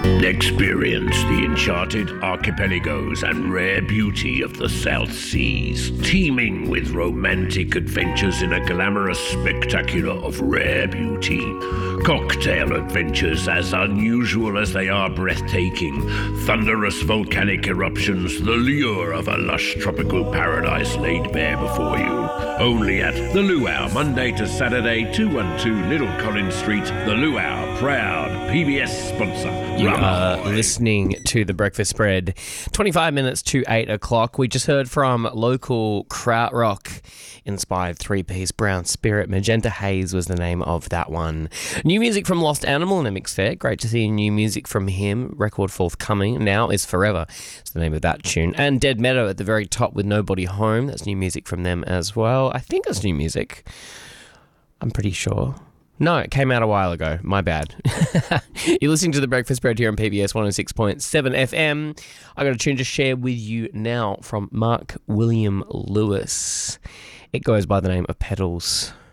Experience the enchanted archipelagos and rare beauty of the South Seas, teeming with romantic adventures in a glamorous spectacular of rare beauty. Cocktail adventures as unusual as they are breathtaking, thunderous volcanic eruptions, the lure of a lush tropical paradise laid bare before you. Only at The Luau, Monday to Saturday, 212 Little Collins Street. The Luau, proud PBS sponsor. You are listening to The Breakfast Spread. 25 minutes to 8 o'clock. We just heard from local krautrock inspired three-piece Brown Spirit. Magenta Haze was the name of that one. New music from Lost Animal in a mix there. Great to see new music from him. Record forthcoming. Now is Forever. It's the name of that tune. And Dead Meadow at the very top with Nobody Home. That's new music from them as well. I think it's new music. I'm pretty sure. No, it came out a while ago. My bad. You're listening to The Breakfast Spread here on PBS 106.7 FM. I got a tune to share with you now from Mark William Lewis. It goes by the name of Petals.